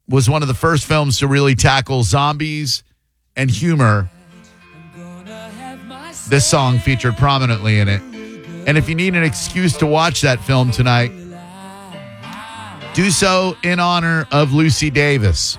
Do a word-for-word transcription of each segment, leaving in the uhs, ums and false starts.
was one of the first films to really tackle zombies and humor. This song featured prominently in it. And if you need an excuse to watch that film tonight, do so in honor of Lucy Davis.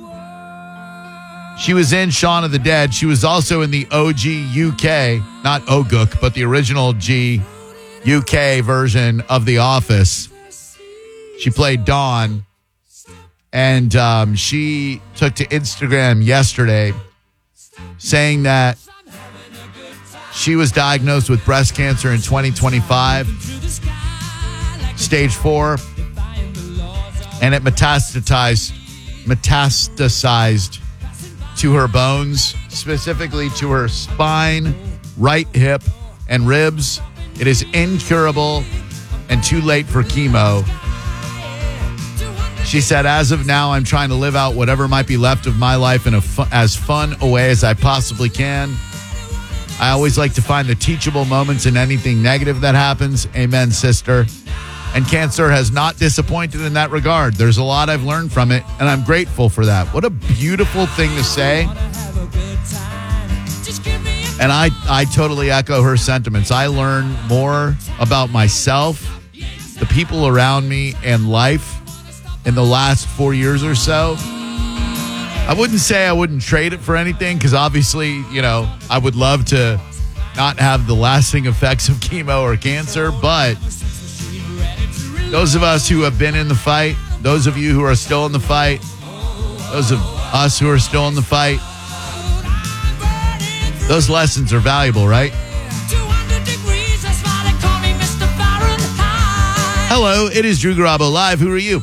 She was in Shaun of the Dead. She was also in the O G U K, not O G U K, but the original G U K version of The Office. She played Dawn. And um, she took to Instagram yesterday saying that she was diagnosed with breast cancer in twenty twenty-five, stage four, and it metastasized, metastasized to her bones, specifically to her spine, right hip, and ribs. It is incurable and too late for chemo. She said, as of now, I'm trying to live out whatever might be left of my life in a fu- as fun a way as I possibly can. I always like to find the teachable moments in anything negative that happens. Amen, sister. And cancer has not disappointed in that regard. There's a lot I've learned from it, and I'm grateful for that. What a beautiful thing to say. And I, I totally echo her sentiments. I learn more about myself, the people around me, and life in the last four years or so. I wouldn't say I wouldn't trade it for anything, because obviously, you know, I would love to not have the lasting effects of chemo or cancer, but those of us who have been in the fight, those of you who are still in the fight, those of us who are still in the fight, those lessons are valuable, right? Hello, it is Drew Garabo Live. Who are you?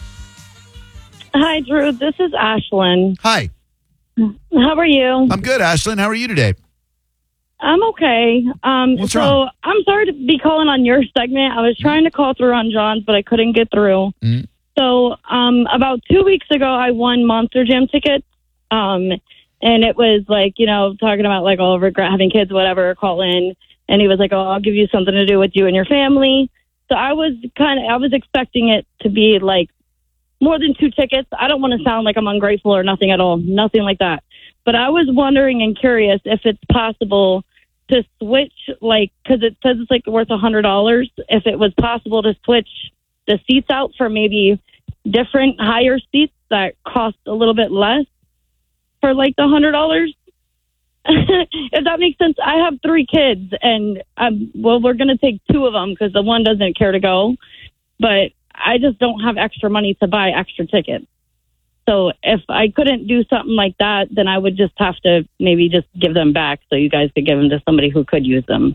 Hi, Drew. This is Ashlyn. Hi. How are you? I'm good, Ashlyn. How are you today? I'm okay. Um, What's so wrong? I'm sorry to be calling on your segment. I was trying to call through on John's, but I couldn't get through. Mm-hmm. So um, about two weeks ago, I won Monster Jam tickets. Um, and it was like, you know, talking about like all regret having kids, whatever, call in. And he was like, oh, I'll give you something to do with you and your family. So I was kind of, I was expecting it to be like more than two tickets. I don't want to sound like I'm ungrateful or nothing at all. Nothing like that. But I was wondering and curious if it's possible to switch, like, because it says it's like worth one hundred dollars. If it was possible to switch the seats out for maybe different higher seats that cost a little bit less for like the one hundred dollars. If that makes sense. I have three kids, and I'm, well, we're going to take two of them because the one doesn't care to go. But I just don't have extra money to buy extra tickets. So if I couldn't do something like that, then I would just have to maybe just give them back so you guys could give them to somebody who could use them.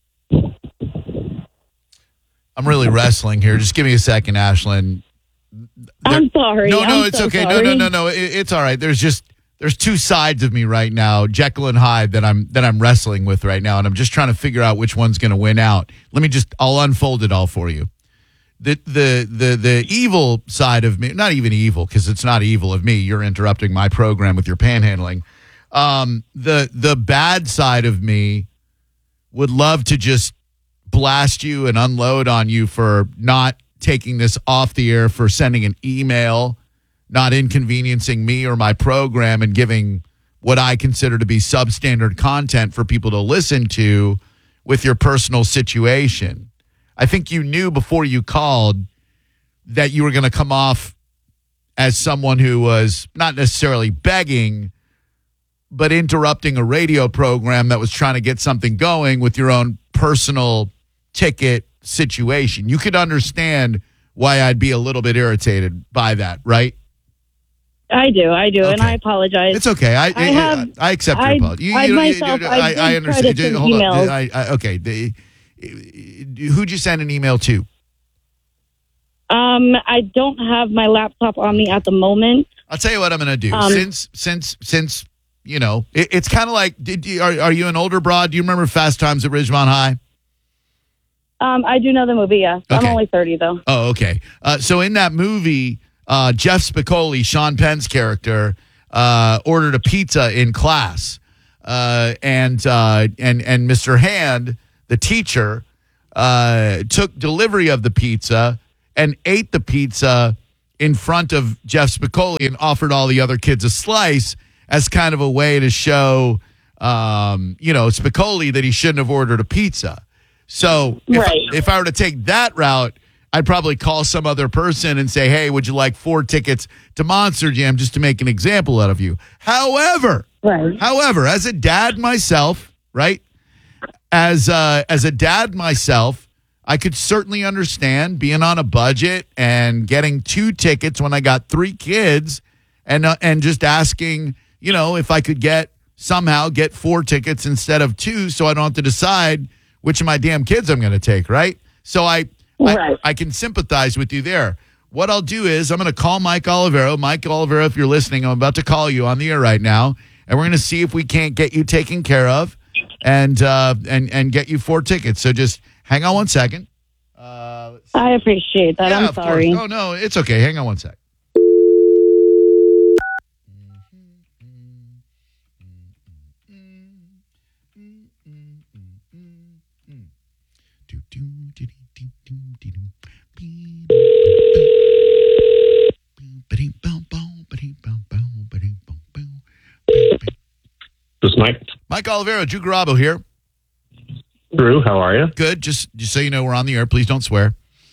I'm really wrestling here. Just give me a second, Ashlyn. There, I'm sorry. No, no, I'm it's so okay. sorry. No, no, no, no. It, it's all right. There's just there's two sides of me right now, Jekyll and Hyde, that I'm that I'm wrestling with right now, and I'm just trying to figure out which one's going to win out. Let me just I'll unfold it all for you. The the the the evil side of me, not even evil, because it's not evil of me. You're interrupting my program with your panhandling. Um, the the bad side of me would love to just blast you and unload on you for not taking this off the air, for sending an email, not inconveniencing me or my program, and giving what I consider to be substandard content for people to listen to with your personal situation. I think you knew before you called that you were going to come off as someone who was not necessarily begging, but interrupting a radio program that was trying to get something going with your own personal ticket situation. You could understand why I'd be a little bit irritated by that, right? I do, I do, Okay. and I apologize. It's okay. I I have- I, I accept your I- apology. You, I you know, you- myself, you- I I, did I try understand. to send Hold on. emails. I, I, okay. The, who'd you send an email to? Um, I don't have my laptop on me at the moment. I'll tell you what I'm going to do. Um, since since since you know, it, it's kind of like. Did you, are are you an older broad? Do you remember Fast Times at Ridgemont High? Um, I do know the movie, yes. I'm Okay. only thirty, though. Oh, okay. Uh, so in that movie, uh, Jeff Spicoli, Sean Penn's character, uh, ordered a pizza in class, uh, and uh, and and Mister Hand, the teacher, uh, took delivery of the pizza and ate the pizza in front of Jeff Spicoli and offered all the other kids a slice as kind of a way to show, um, you know, Spicoli that he shouldn't have ordered a pizza. So if, Right. if I were to take that route, I'd probably call some other person and say, hey, would you like four tickets to Monster Jam, just to make an example out of you. However, Right. however, as a dad myself, right, as uh, as a dad myself, I could certainly understand being on a budget and getting two tickets when I got three kids, and uh, and just asking, you know, if I could get somehow get four tickets instead of two, so I don't have to decide which of my damn kids I'm going to take, right? So I, Right. I I can sympathize with you there. What I'll do is I'm going to call Mike Olivero. Mike Olivero, if you're listening, I'm about to call you on the air right now, and we're going to see if we can't get you taken care of and uh, and and get you four tickets. So just hang on one second. Uh, let's see. I appreciate that. Yeah, I'm of course. sorry. Oh, no, it's okay. Hang on one sec. This is Mike. Mike Olivero, Drew Garabo here. Drew, how are you? Good. Just, just so you know, we're on the air. Please don't swear.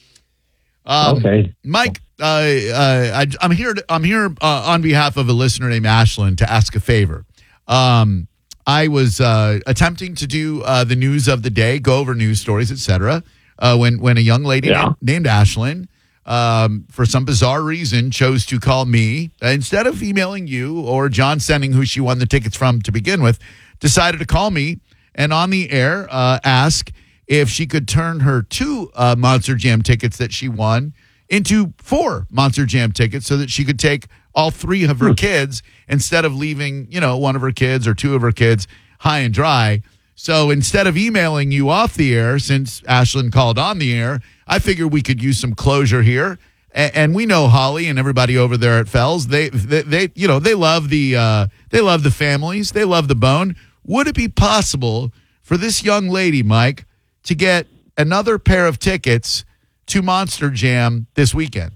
Um, Okay. Mike, uh, uh, I, I'm here. To, I'm here uh, on behalf of a listener named Ashlyn to ask a favor. Um, I was uh, attempting to do uh, the news of the day, go over news stories, et cetera. Uh, when when a young lady Yeah. named, named Ashlyn, um, for some bizarre reason, chose to call me uh, instead of emailing you or John Sending, who she won the tickets from to begin with, decided to call me and on the air uh, ask if she could turn her two uh, Monster Jam tickets that she won into four Monster Jam tickets so that she could take all three of her kids instead of leaving, you know, one of her kids or two of her kids high and dry. So instead of emailing you off the air, since Ashlyn called on the air, I figured we could use some closure here. A- And we know Holly and everybody over there at Fells. They, they, they you know, they love the, uh, they love the families. They love the bone. Would it be possible for this young lady, Mike, to get another pair of tickets to Monster Jam this weekend?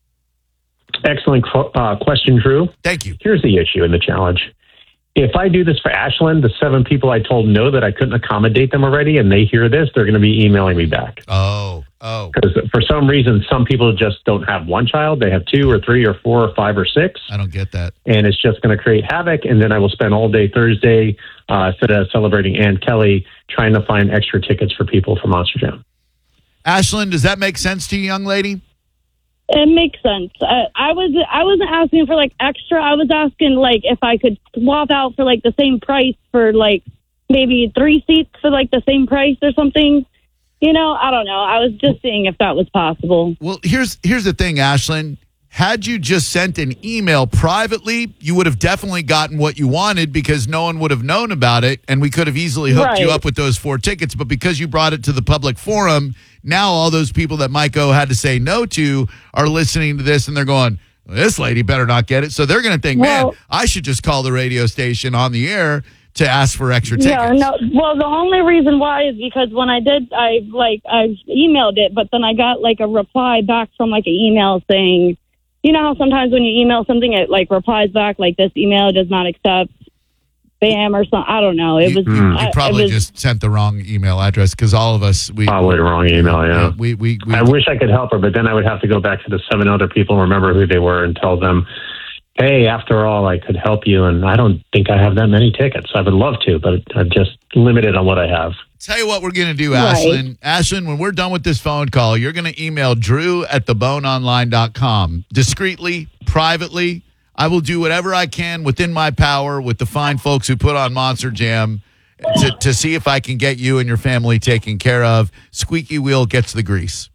Excellent qu- uh, question, Drew. Thank you. Here's the issue and the challenge. If I do this for Ashland, the seven people I told know that I couldn't accommodate them already, and they hear this, they're going to be emailing me back. Oh, oh. Because for some reason, some people just don't have one child. They have two or three or four or five or six. I don't get that. And it's just going to create havoc. And then I will spend all day Thursday, uh, instead of celebrating Ann Kelly, trying to find extra tickets for people for Monster Jam. Ashlyn, does that make sense to you, young lady? It makes sense. I, I was I wasn't asking for like extra. I was asking like if I could swap out for like the same price for like maybe three seats for like the same price or something. You know, I don't know. I was just seeing if that was possible. Well, here's here's the thing, Ashlyn. Had you just sent an email privately, you would have definitely gotten what you wanted because no one would have known about it, and we could have easily hooked you Right. up with those four tickets. But because you brought it to the public forum, now all those people that Mike O had to say no to are listening to this, and they're going, this lady better not get it. So they're going to think, man, Well- I should just call the radio station on the air to ask for extra tickets. Yeah, no. Well, the only reason why is because when I did, I like I emailed it, but then I got like a reply back from like an email saying, you know how sometimes when you email something, it like replies back like this email does not accept spam or something. I don't know. It You- was Mm. I- You it probably was- just sent the wrong email address because all of us, we, Probably the wrong email, yeah. we, we, we, I wish I could help her, but then I would have to go back to the seven other people and remember who they were and tell them, hey, after all, I could help you, and I don't think I have that many tickets. I would love to, but I'm just limited on what I have. Tell you what we're going to do, Right. Ashlyn. Ashlyn, when we're done with this phone call, you're going to email Drew at the bone online dot com. Discreetly, privately, I will do whatever I can within my power with the fine folks who put on Monster Jam to, to see if I can get you and your family taken care of. Squeaky wheel gets the grease.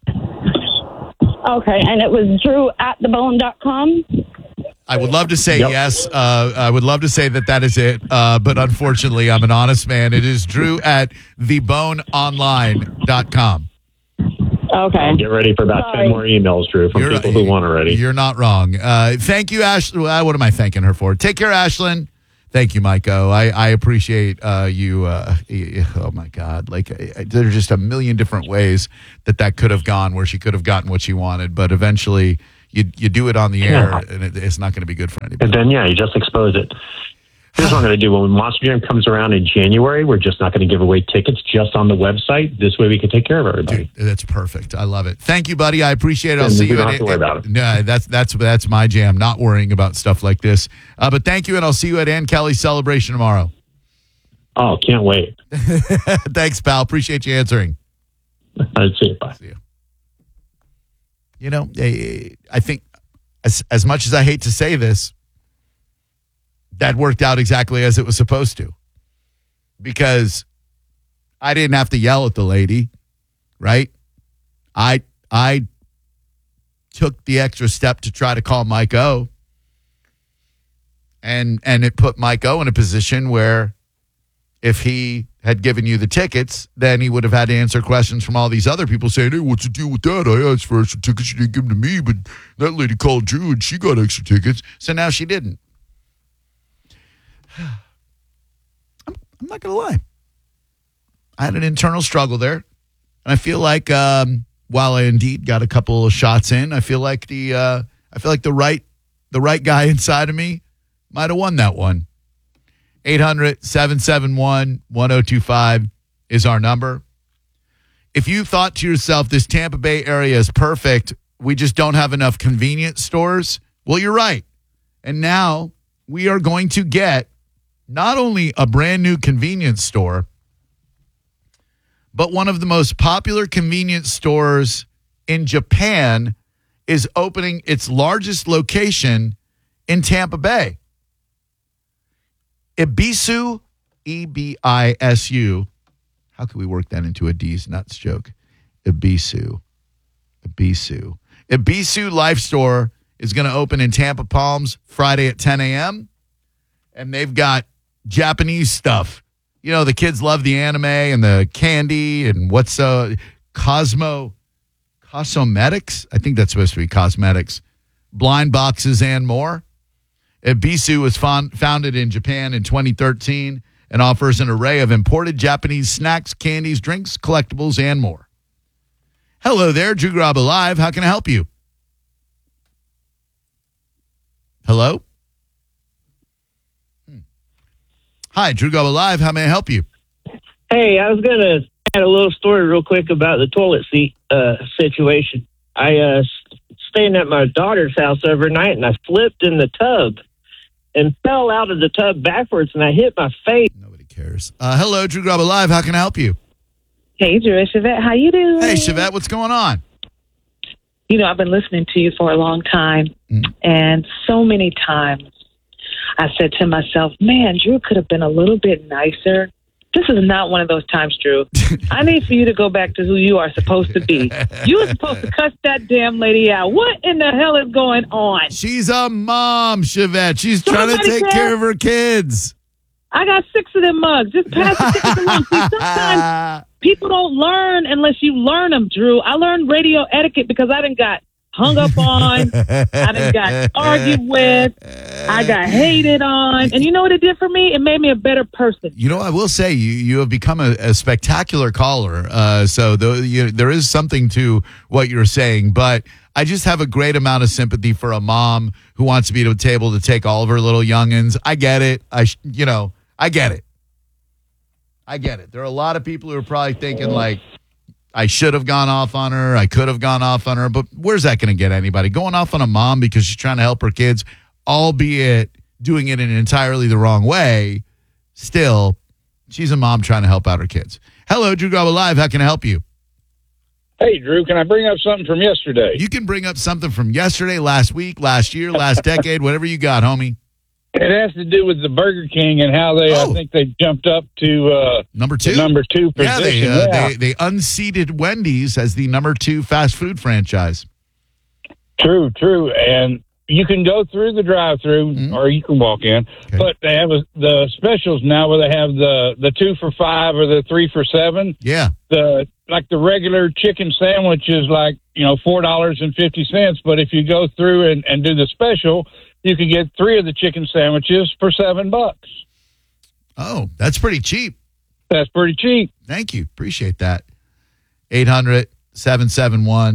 okay, and it was Drew at the bone dot com. I would love to say Yep. yes. Uh, I would love to say that that is it. Uh, but unfortunately, I'm an honest man. It is Drew at the bone online dot com. Okay. Get ready for about Sorry. ten more emails, Drew, from people who want already. You're not wrong. Uh, thank you, Ashlyn. Well, what am I thanking her for? Take care, Ashlyn. Thank you, Miko. I, I appreciate uh, you. Uh, oh, my God. Like, I, I, there are just a million different ways that that could have gone where she could have gotten what she wanted. But eventually, you you do it on the air, Yeah. and it, it's not going to be good for anybody. And then, yeah, you just expose it. Here's what I'm going to do. When Monster Jam comes around in January, we're just not going to give away tickets just on the website. This way we can take care of everybody. Dude, that's perfect. I love it. Thank you, buddy. I appreciate it. I'll And see we you. don't at have to worry about it. No, that's that's that's my jam. Not worrying about stuff like this. Uh, but thank you, and I'll see you at Ann Kelly's celebration tomorrow. Oh, can't wait. Thanks, pal. Appreciate you answering. I'd see it. Bye. See you. You know, I, I think as as much as I hate to say this, that worked out exactly as it was supposed to, because I didn't have to yell at the lady, right? I I took the extra step to try to call Mike O, and and it put Mike O in a position where if he had given you the tickets, then he would have had to answer questions from all these other people saying, hey, what's the deal with that? I asked for extra tickets. You didn't give them to me, but that lady called Drew and she got extra tickets. So now she didn't. I'm, I'm not going to lie. I had an internal struggle there. And I feel like um, while I indeed got a couple of shots in, I feel like the uh, I feel like the right the right guy inside of me might have won that one. eight hundred, seven seven one, one oh two five is our number. If you thought to yourself, this Tampa Bay area is perfect, we just don't have enough convenience stores, well, you're right. And now we are going to get not only a brand new convenience store, but one of the most popular convenience stores in Japan is opening its largest location in Tampa Bay. Ebisu, E B I S U. How can we work that into a D's nuts joke? Ebisu. Ebisu. Ebisu Life Store is going to open in Tampa Palms Friday at ten a.m. And they've got Japanese stuff. You know, the kids love the anime and the candy and what's uh, Cosmo, Cosmetics? I think that's supposed to be cosmetics. Blind boxes and more. Ebisu was found, founded in Japan in twenty thirteen and offers an array of imported Japanese snacks, candies, drinks, collectibles, and more. Hello there, Drew Garabo Live. How can I help you? Hello? Hmm. Hi, Drew Garabo Live. How may I help you? Hey, I was going to add a little story real quick about the toilet seat uh, situation. I uh, staying at my daughter's house overnight, and I slipped in the tub and fell out of the tub backwards, and I hit my face. Nobody cares. Uh, hello, Drew Garabo Live. How can I help you? Hey, Drew, it's Chevette. How you doing? Hey, Chevette, what's going on? You know, I've been listening to you for a long time, mm. and so many times I said to myself, man, Drew could have been a little bit nicer. This is not one of those times, Drew. I need for you to go back to who you are supposed to be. You were supposed to cuss that damn lady out. What in the hell is going on? She's a mom, Chevette. She's trying Somebody to take said, care of her kids. I got six of them mugs. Just pass the six along. See, sometimes people don't learn unless you learn them, Drew. I learned radio etiquette because I done got hung up on. I done got argued with. I got hated on. And you know what it did for me? It made me a better person. You know, I will say you, you have become a, a spectacular caller. Uh, so the, you, there is something to what you're saying. But I just have a great amount of sympathy for a mom who wants to be at a table to take all of her little youngins. I get it. I, sh- you know, I get it. I get it. There are a lot of people who are probably thinking like, I should have gone off on her. I could have gone off on her. But where's that going to get anybody? Going off on a mom because she's trying to help her kids, albeit doing it in entirely the wrong way, still, she's a mom trying to help out her kids. Hello, Drew Garabo Live. How can I help you? Hey, Drew, can I bring up something from yesterday? You can bring up something from yesterday, last week, last year, last decade, whatever you got, homie. It has to do with the Burger King and how they, oh. I think they jumped up to uh, number two. The number two position. Yeah, they, uh, yeah. they, they unseated Wendy's as the number two fast food franchise. True, true. And you can go through the drive-through mm-hmm. or you can walk in, okay. But they have a, the specials now where they have the, the two for five or the three for seven. Yeah. The like the regular chicken sandwich is like, you know, four dollars and fifty cents. But if you go through and, and do the special, you can get three of the chicken sandwiches for seven bucks. Oh, that's pretty cheap. That's pretty cheap. Thank you. Appreciate that. eight hundred, seven seven one,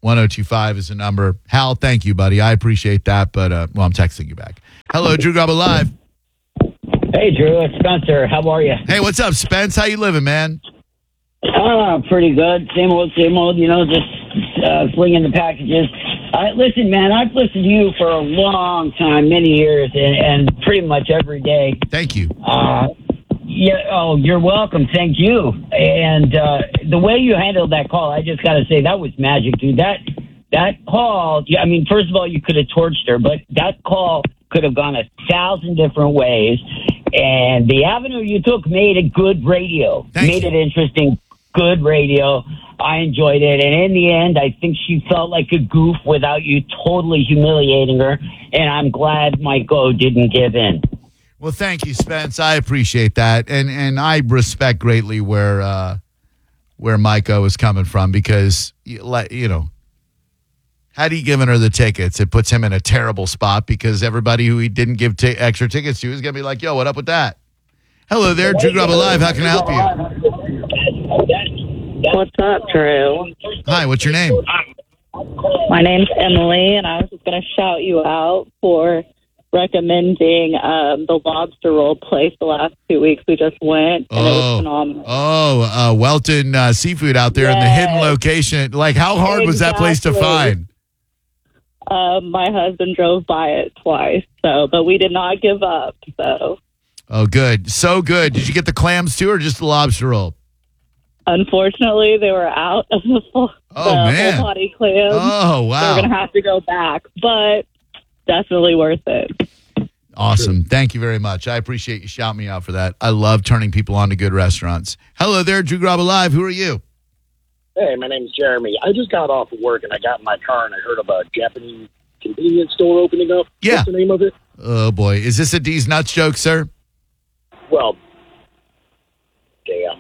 one oh two five is the number. Hal, thank you, buddy. I appreciate that, but, uh, well, I'm texting you back. Hello, Drew Garabo Live. Hey, Drew, it's Spencer. How are you? Hey, what's up, Spence? How you living, man? Uh, pretty good. Same old, same old, you know, just uh, slinging the packages. Uh, listen, man, I've listened to you for a long time, many years, and, and pretty much every day. Thank you. Uh, yeah. Oh, you're welcome. Thank you. And uh, the way you handled that call, I just got to say, that was magic, dude. That that call, I mean, first of all, you could have torched her, but that call could have gone a thousand different ways. And the avenue you took made it good radio, Thank made you. it interesting, good radio. I enjoyed it. And in the end, I think she felt like a goof without you totally humiliating her. And I'm glad Mike O didn't give in. Well, thank you, Spence. I appreciate that. And and I respect greatly where uh, where Mike O is coming from because, you you know, had he given her the tickets, it puts him in a terrible spot because everybody who he didn't give t- extra tickets to is going to be like, yo, what up with that? Hello there, Drew Garabo Live. How can I help you? What's up, Drew? Hi, what's your name? My name's Emily, and I was just going to shout you out for recommending um, the lobster roll place the last two weeks we just went, and it was Oh, phenomenal. oh, uh, Welton uh, Seafood out there in the hidden Yes. location. Like, how hard was that place to Exactly. find? Um, my husband drove by it twice, so but we did not give up. So Oh, good. So good. Did you get the clams too or just the lobster roll? unfortunately, they were out of the full, Oh, the man. full body clams. Oh, So we're wow. gonna have to go back, but definitely worth it. Awesome. Thank you very much. I appreciate you shouting me out for that. I love turning people on to good restaurants. Hello there, Drew Garabo Live. Who are you? Hey, my name's Jeremy. I just got off of work and I got in my car and I heard of a Japanese convenience store opening up. Yeah. What's the name of it? Oh, boy. Is this a D's Nuts joke, sir? Well, damn.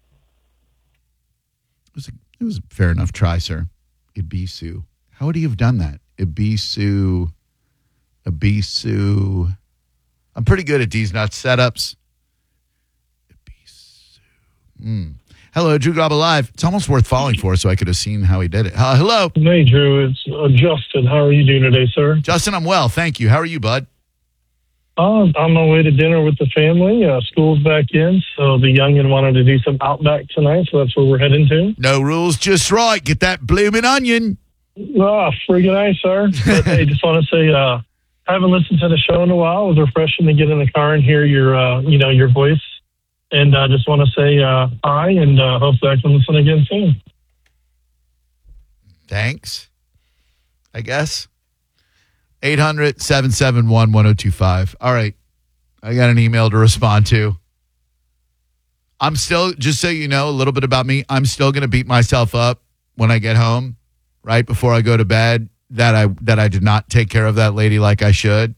It was a, it was a fair enough try, sir. Ibisu. How would he have done that? Ibisu. Ibisu. I'm pretty good at D's Nuts setups. Ibisu. Mm. Hello, Drew Garabo Live. It's almost worth falling for so I could have seen how he did it. Uh, hello. Hey, Drew. It's uh, Justin. How are you doing today, sir? Justin, I'm well. Thank you. How are you, bud? Uh, I'm on my way to dinner with the family. Uh, school's back in, so the youngin wanted to do some Outback tonight, so that's where we're heading to. No rules, just right. Get that blooming onion. Ah, friggin' nice, sir. But hey, just want to say, uh, I haven't listened to the show in a while. It was refreshing to get in the car and hear your, uh, you know, your voice. And I uh, just want to say uh, hi, and uh, hopefully I can listen again soon. Thanks, I guess. eight hundred, seven seven one, one oh two five. All right. I got an email to respond to. I'm still, just so you know, a little bit about me, I'm still going to beat myself up when I get home, right before I go to bed, that I that I did not take care of that lady like I should.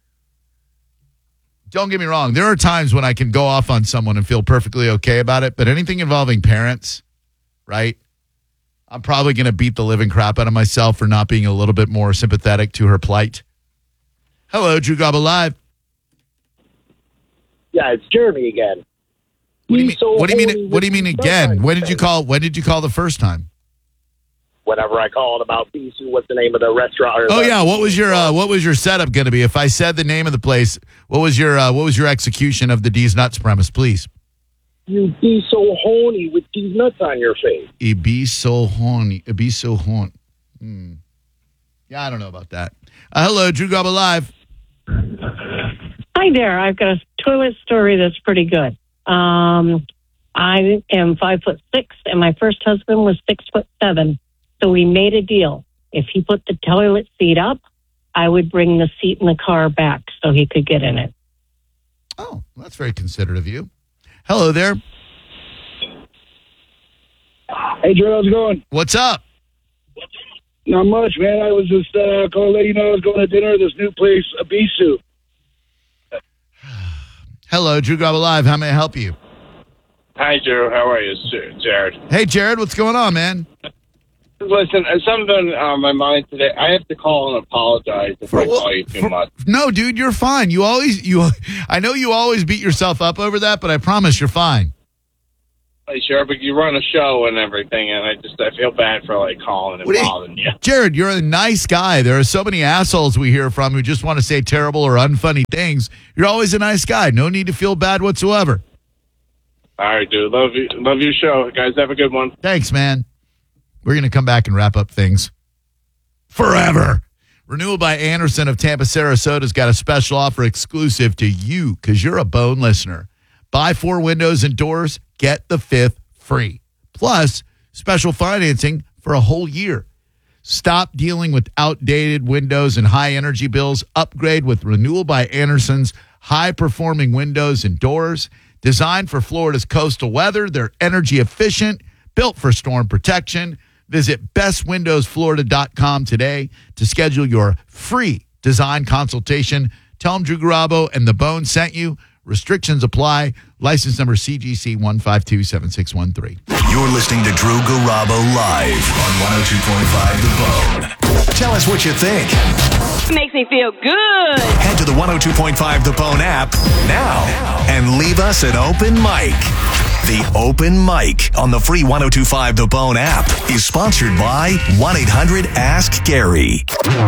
Don't get me wrong. There are times when I can go off on someone and feel perfectly okay about it, but anything involving parents, right? I'm probably going to beat the living crap out of myself for not being a little bit more sympathetic to her plight. Hello, Drew Garabo Live. Yeah, it's Jeremy again. What do you He's mean? so What do you horny mean? What do you with mean his again? sunshine When did you face. call? When did you call the first time? Whenever I called about Bisu, what's the name of the restaurant? Or Oh the- yeah, what was your uh, what was your setup going to be? If I said the name of the place, what was your uh, what was your execution of the D's Nuts premise, please? You be so horny with these nuts on your face. It be so horny. It be so horny. Hmm. Yeah, I don't know about that. Uh, hello, Drew Garabo Live. Hi there. I've got a toilet story that's pretty good. Um, I am five foot six, and my first husband was six foot seven. So we made a deal. If he put the toilet seat up, I would bring the seat in the car back so he could get in it. Oh, well, that's very considerate of you. Hello there. Hey, Drew, how's it going? What's up? Not much, man. I was just uh, going to let you know I was going to dinner at this new place, Ibisu. Hello, Drew Garabo Live. How may I help you? Hi, Drew. How are you? It's Jared. Hey, Jared. What's going on, man? Listen, uh, something on my mind today. I have to call and apologize if I call you too much. No, dude, you're fine. You always you. I know you always beat yourself up over that, but I promise you're fine. Hey, sure, but you run a show and everything, and I just I feel bad for like calling and What do you- bothering you. Jared, you're a nice guy. There are so many assholes we hear from who just want to say terrible or unfunny things. You're always a nice guy. No need to feel bad whatsoever. All right, dude. Love you. Love your show, guys. Have a good one. Thanks, man. We're going to come back and wrap up things forever. Renewal by Anderson of Tampa, Sarasota's got a special offer exclusive to you because you're a Bone listener. Buy four windows and doors, get the fifth free. Plus, special financing for a whole year. Stop dealing with outdated windows and high energy bills. Upgrade with Renewal by Anderson's high-performing windows and doors. Designed for Florida's coastal weather, they're energy efficient, built for storm protection. Visit best windows florida dot com today to schedule your free design consultation. Tell them Drew Garabo and The Bone sent you. Restrictions apply. License number C G C one five two seven six one three. You're listening to Drew Garabo live on one oh two point five The Bone. Tell us what you think. Makes me feel good. Head to the one oh two point five The Bone app now and leave us an open mic. The Open Mic on the free one oh two point five The Bone app is sponsored by one eight hundred ask Gary.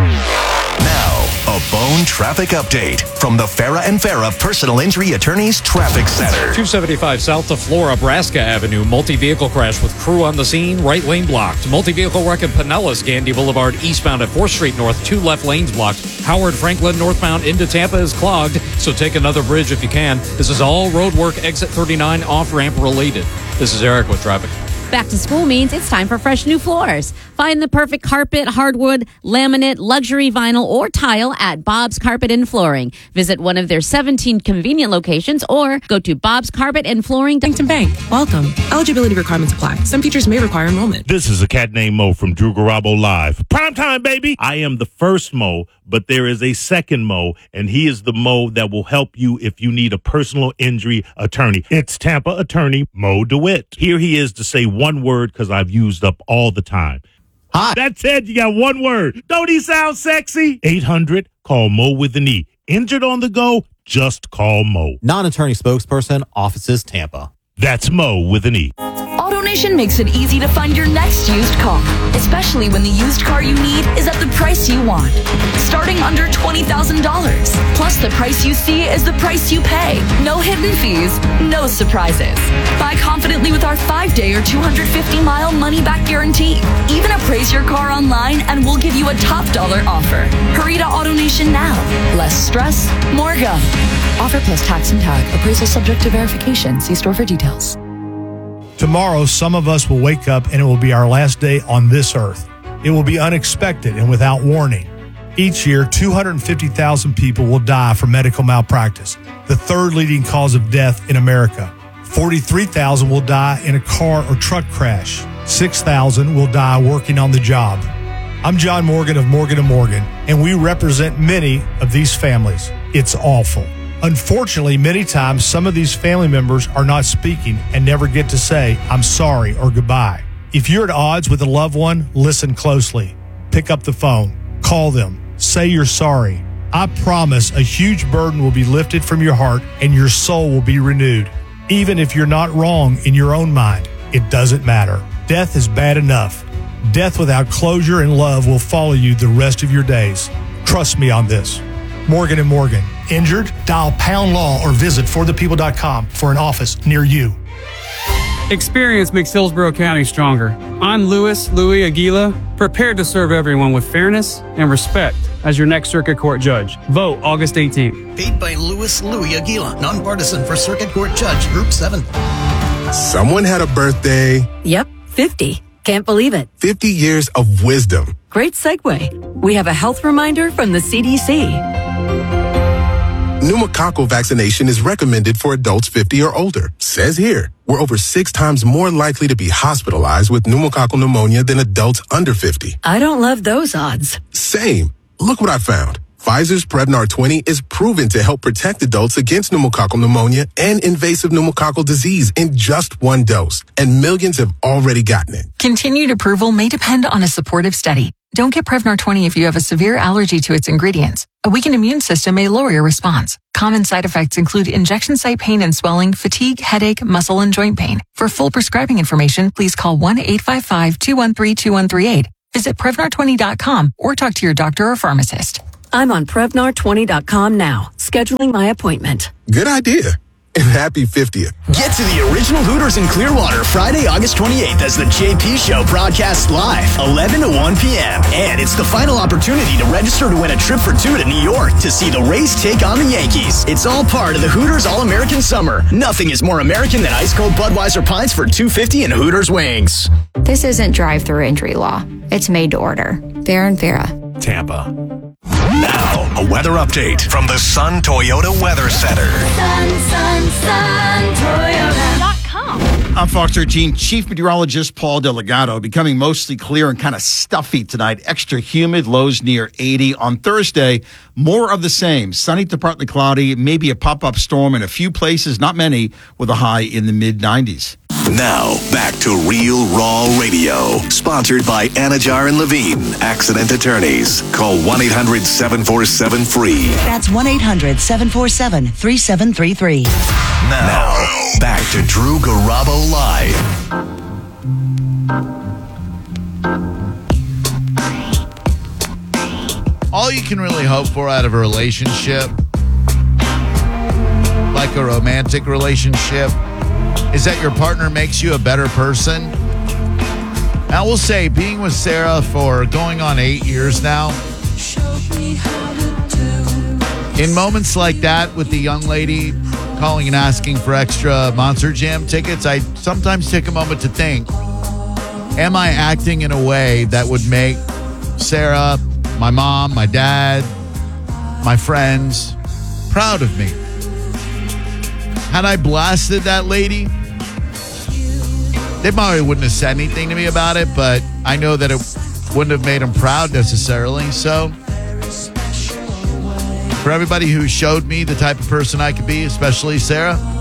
Now, a Bone traffic update from the Farah and Farah Personal Injury Attorneys Traffic Center. two seventy-five south of Flora, Braska Avenue. Multi-vehicle crash with crew on the scene. Right lane blocked. Multi-vehicle wreck in Pinellas, Gandy Boulevard, eastbound at fourth Street North. Two left lanes blocked. Howard Franklin northbound into Tampa is clogged, so take another bridge if you can. This is all road work, exit thirty-nine off-ramp related. This is Eric with traffic. Back to school means it's time for fresh new floors. Find the perfect carpet, hardwood, laminate, luxury vinyl, or tile at Bob's Carpet and Flooring. Visit one of their seventeen convenient locations or go to Bob's Carpet and Flooring. Huntington Bank. Welcome. Eligibility requirements apply. Some features may require enrollment. This is a cat named Mo from Drew Garabo Live. Prime time, baby. I am the first Mo, but there is a second Mo, and he is the Mo that will help you if you need a personal injury attorney. It's Tampa attorney Mo DeWitt. Here he is to say one word because I've used up all the time. Hi. That's it. You got one word. Don't he sound sexy? eight hundred, call Mo with an E. Injured on the go, just call Mo. Non-attorney spokesperson, offices Tampa. That's Mo with an E. AutoNation makes it easy to find your next used car, especially when the used car you need is at the price you want. Starting under twenty thousand dollars. Plus, the price you see is the price you pay. No hidden fees, no surprises. Buy confidently with our five-day or two hundred fifty mile money-back guarantee. Even appraise your car online and we'll give you a top dollar offer. Hurry to AutoNation now. Less stress, more go. Offer plus tax and tag. Appraisal subject to verification. See store for details. Tomorrow, some of us will wake up and it will be our last day on this earth. It will be unexpected and without warning. Each year, two hundred fifty thousand people will die from medical malpractice, the third leading cause of death in America. forty-three thousand will die in a car or truck crash. six thousand will die working on the job. I'm John Morgan of Morgan and Morgan, and we represent many of these families. It's awful. Unfortunately, many times some of these family members are not speaking and never get to say, I'm sorry or goodbye. If you're at odds with a loved one, listen closely. Pick up the phone. Call them. Say you're sorry. I promise a huge burden will be lifted from your heart and your soul will be renewed. Even if you're not wrong in your own mind, it doesn't matter. Death is bad enough. Death without closure and love will follow you the rest of your days. Trust me on this. Morgan and Morgan. Injured? Dial pound law or visit for the people dot com for an office near you. Experience makes Hillsborough County stronger. I'm Louis Louis Aguila, prepared to serve everyone with fairness and respect as your next Circuit Court judge. Vote August eighteenth. Paid by Louis Louis Aguila, nonpartisan for Circuit Court Judge, Group seven. Someone had a birthday. Yep, fifty. Can't believe it. fifty years of wisdom. Great segue. We have a health reminder from the C D C. Pneumococcal vaccination is recommended for adults fifty or older. Says here, we're over six times more likely to be hospitalized with pneumococcal pneumonia than adults under fifty. I don't love those odds. Same. Look what I found. Pfizer's Prevnar twenty is proven to help protect adults against pneumococcal pneumonia and invasive pneumococcal disease in just one dose. And millions have already gotten it. Continued approval may depend on a supportive study. Don't get Prevnar twenty if you have a severe allergy to its ingredients. A weakened immune system may lower your response. Common side effects include injection site pain and swelling, fatigue, headache, muscle, and joint pain. For full prescribing information, please call one eight five five, two one three, two one three eight. Visit Prevnar twenty dot com or talk to your doctor or pharmacist. I'm on Prevnar twenty dot com now, scheduling my appointment. Good idea. And happy fiftieth. Get to the original Hooters in Clearwater Friday, August twenty-eighth as the J P Show broadcasts live, eleven to one p.m. And it's the final opportunity to register to win a trip for two to New York to see the Rays take on the Yankees. It's all part of the Hooters All-American Summer. Nothing is more American than ice-cold Budweiser pints for two dollars and fifty cents and Hooters wings. This isn't drive-through injury law. It's made to order. Vera and Vera. Tampa. Now, a weather update from the Sun Toyota Weather Center. Sun, sun, sun, Toyota dot com. I'm Fox thirteen Chief Meteorologist Paul Delgado. Becoming mostly clear and kind of stuffy tonight. Extra humid, lows near eighty. On Thursday, more of the same. Sunny to partly cloudy, maybe a pop-up storm in a few places, not many, with a high in the mid nineties. Now, back to Real Raw Radio. Sponsored by Anajar and Levine, Accident Attorneys. Call one eight hundred seven four seven free. That's one eight hundred seven four seven three seven three three. Now, back to Drew Garabo Live. All you can really hope for out of a relationship, like a romantic relationship, is that your partner makes you a better person. I will say, being with Sarah for going on eight years now, in moments like that with the young lady calling and asking for extra Monster Jam tickets, I sometimes take a moment to think, am I acting in a way that would make Sarah, my mom, my dad, my friends proud of me? Had I blasted that lady, they probably wouldn't have said anything to me about it, but I know that it wouldn't have made them proud necessarily. So for everybody who showed me the type of person I could be, especially Sarah,